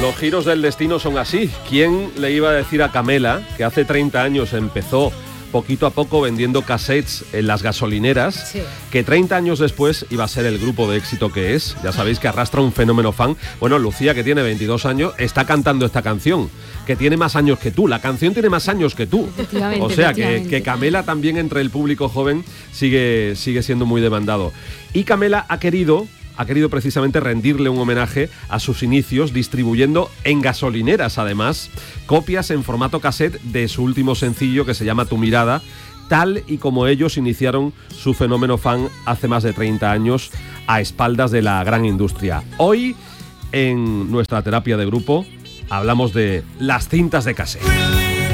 Los giros del destino son así. ¿Quién le iba a decir a Camela, que hace 30 años empezó poquito a poco vendiendo cassettes en las gasolineras, sí, que 30 años después iba a ser el grupo de éxito que es? Ya sabéis que arrastra un fenómeno fan. Bueno, Lucía, que tiene 22 años, está cantando esta canción, que tiene más años que tú. La canción tiene más años que tú. O sea, que Camela también entre el público joven sigue siendo muy demandado. Y Camela ha querido precisamente rendirle un homenaje a sus inicios, distribuyendo en gasolineras, además, copias en formato cassette de su último sencillo, que se llama Tu Mirada, tal y como ellos iniciaron su fenómeno fan hace más de 30 años, a espaldas de la gran industria. Hoy, en nuestra terapia de grupo, hablamos de las cintas de cassette.